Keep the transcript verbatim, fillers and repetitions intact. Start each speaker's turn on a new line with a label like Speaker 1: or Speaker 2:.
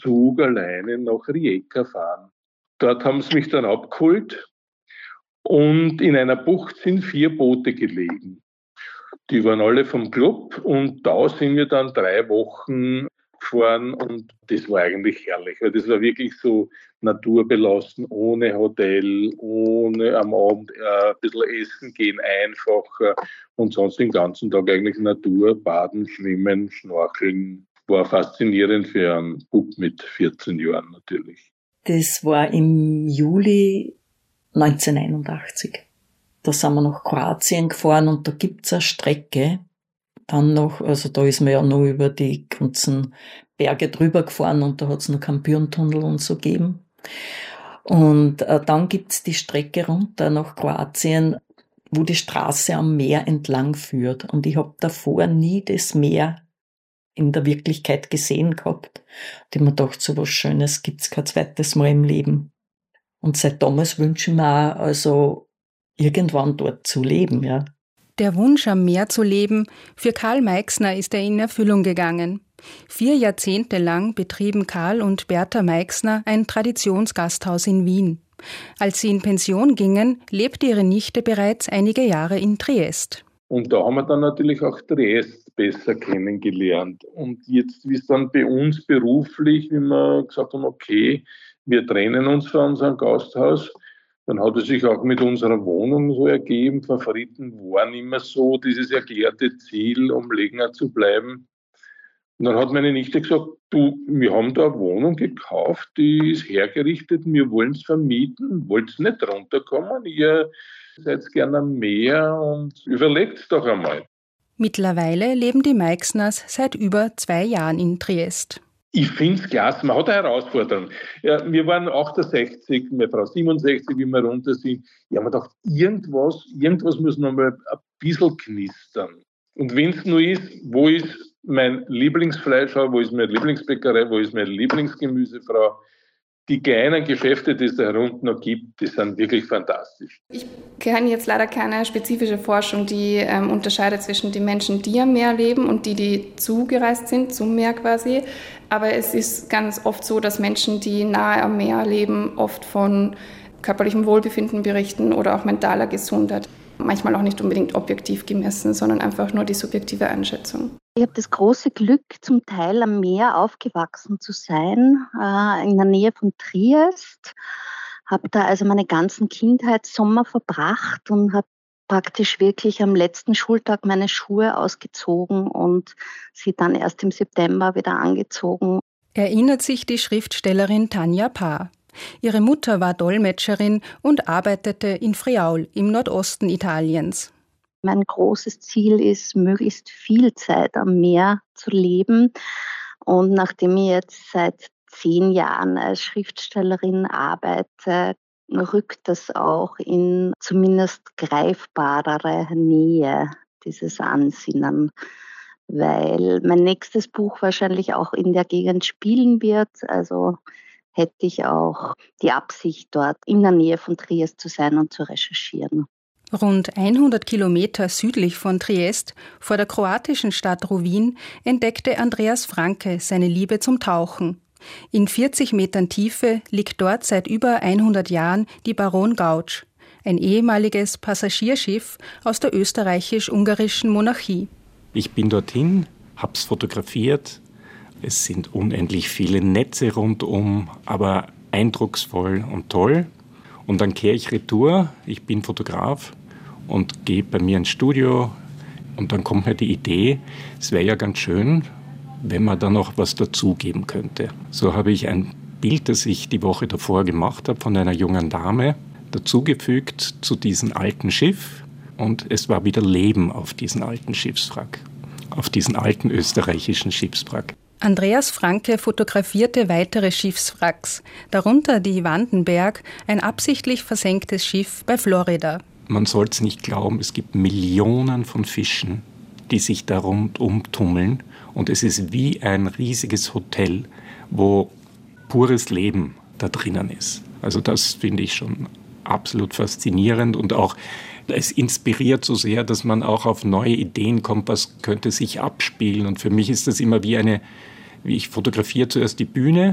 Speaker 1: Zug alleine nach Rijeka fahren. Dort haben sie mich dann abgeholt und in einer Bucht sind vier Boote gelegen. Die waren alle vom Club und da sind wir dann drei Wochen gefahren und das war eigentlich herrlich, weil das war wirklich so naturbelassen, ohne Hotel, ohne am Abend äh, ein bisschen essen gehen, einfach und sonst den ganzen Tag eigentlich Natur, baden, schwimmen, schnorcheln. War faszinierend für einen Bub mit vierzehn Jahren natürlich.
Speaker 2: Das war im Juli neunzehnhunderteinundachtzig. Da sind wir nach Kroatien gefahren und da gibt's eine Strecke. Dann noch, also da ist man ja noch über die ganzen Berge drüber gefahren und da hat's noch keinen Birntunnel und so gegeben. Und äh, dann gibt's die Strecke runter nach Kroatien, wo die Straße am Meer entlang führt. Und ich habe davor nie das Meer in der Wirklichkeit gesehen gehabt. Und ich mir gedacht, so was Schönes gibt's kein zweites Mal im Leben. Und seit damals wünsche ich mir auch, also irgendwann dort zu leben, ja.
Speaker 3: Der Wunsch, am Meer zu leben, für Karl Meixner ist er in Erfüllung gegangen. Vier Jahrzehnte lang betrieben Karl und Bertha Meixner ein Traditionsgasthaus in Wien. Als sie in Pension gingen, lebte ihre Nichte bereits einige Jahre in Triest.
Speaker 1: Und da haben wir dann natürlich auch Triest besser kennengelernt. Und jetzt, wie es dann bei uns beruflich, wie wir gesagt haben, okay, wir trennen uns von unserem Gasthaus, dann hat es sich auch mit unserer Wohnung so ergeben. Favoriten waren immer so dieses erklärte Ziel, um länger zu bleiben. Und dann hat meine Nichte gesagt, du, wir haben da eine Wohnung gekauft, die ist hergerichtet, wir wollen es vermieten, wollt nicht runterkommen, ihr seid gerne am Meer und überlegt doch einmal.
Speaker 3: Mittlerweile leben die Meixners seit über zwei Jahren in Triest.
Speaker 1: Ich finde es klasse, man hat eine Herausforderung. Ja, wir waren achtundsechzig, meine Frau siebenundsechzig, wie wir runter sind. Ich habe mir gedacht, irgendwas, irgendwas muss noch mal ein bisschen knistern. Und wenn es nur ist, wo ist mein Lieblingsfleischhauer, wo ist meine Lieblingsbäckerei, wo ist meine Lieblingsgemüsefrau? Die kleinen Geschäfte, die es da unten noch gibt, die sind wirklich fantastisch.
Speaker 4: Ich kenne jetzt leider keine spezifische Forschung, die ähm, unterscheidet zwischen den Menschen, die am Meer leben und die, die zugereist sind, zum Meer quasi. Aber es ist ganz oft so, dass Menschen, die nahe am Meer leben, oft von körperlichem Wohlbefinden berichten oder auch mentaler Gesundheit. Manchmal auch nicht unbedingt objektiv gemessen, sondern einfach nur die subjektive Einschätzung.
Speaker 5: Ich habe das große Glück, zum Teil am Meer aufgewachsen zu sein, äh, in der Nähe von Triest. Habe da also meine ganzen Kindheitssommer verbracht und habe praktisch wirklich am letzten Schultag meine Schuhe ausgezogen und sie dann erst im September wieder angezogen.
Speaker 3: Erinnert sich die Schriftstellerin Tanja Paar. Ihre Mutter war Dolmetscherin und arbeitete in Friaul im Nordosten Italiens.
Speaker 5: Mein großes Ziel ist, möglichst viel Zeit am Meer zu leben. Und nachdem ich jetzt seit zehn Jahren als Schriftstellerin arbeite, rückt das auch in zumindest greifbarere Nähe, dieses Ansinnen. Weil mein nächstes Buch wahrscheinlich auch in der Gegend spielen wird. Also hätte ich auch die Absicht, dort in der Nähe von Triest zu sein und zu recherchieren.
Speaker 3: Rund hundert Kilometer südlich von Triest, vor der kroatischen Stadt Rovinj, entdeckte Andreas Franke seine Liebe zum Tauchen. In vierzig Metern Tiefe liegt dort seit über hundert Jahren die Baron Gauč, ein ehemaliges Passagierschiff aus der österreichisch-ungarischen Monarchie.
Speaker 6: Ich bin dorthin, hab's fotografiert. Es sind unendlich viele Netze rundum, aber eindrucksvoll und toll. Und dann kehre ich retour, ich bin Fotograf und gehe bei mir ins Studio und dann kommt mir die Idee, es wäre ja ganz schön, wenn man da noch was dazugeben könnte. So habe ich ein Bild, das ich die Woche davor gemacht habe, von einer jungen Dame, dazugefügt zu diesem alten Schiff und es war wieder Leben auf diesem alten Schiffswrack, auf diesem alten österreichischen Schiffswrack.
Speaker 3: Andreas Franke fotografierte weitere Schiffswracks, darunter die Vandenberg, ein absichtlich versenktes Schiff bei Florida.
Speaker 6: Man soll es nicht glauben, es gibt Millionen von Fischen, die sich da rundum tummeln. Und es ist wie ein riesiges Hotel, wo pures Leben da drinnen ist. Also das finde ich schon absolut faszinierend und auch es inspiriert so sehr, dass man auch auf neue Ideen kommt, was könnte sich abspielen. Und für mich ist das immer wie eine, wie ich fotografiere zuerst die Bühne